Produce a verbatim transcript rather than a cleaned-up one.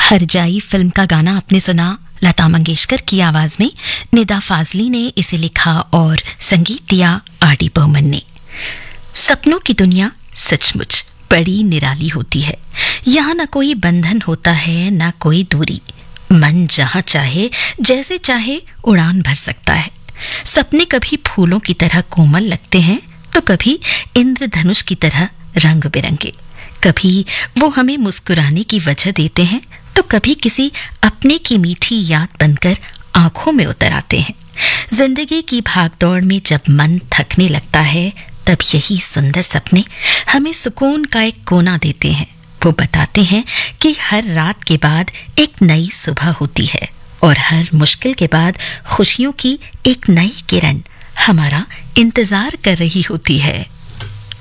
हर जाई फिल्म का गाना आपने सुना लता मंगेशकर की आवाज में। निदा फाजली ने इसे लिखा और संगीत दिया आर डी बर्मन ने। सपनों की दुनिया सचमुच बड़ी निराली होती है। यहाँ न कोई बंधन होता है न कोई दूरी। मन जहाँ चाहे जैसे चाहे उड़ान भर सकता है। सपने कभी फूलों की तरह कोमल लगते हैं तो कभी इंद्रधनुष की तरह रंग बिरंगे। कभी वो हमें मुस्कुराने की वजह देते हैं तो कभी किसी अपने की मीठी याद बनकर आंखों में उतर आते हैं। जिंदगी की भागदौड़ में जब मन थकने लगता है तब यही सुंदर सपने हमें सुकून का एक कोना देते हैं। वो बताते हैं कि हर रात के बाद एक नई सुबह होती है और हर मुश्किल के बाद खुशियों की एक नई किरण हमारा इंतजार कर रही होती है।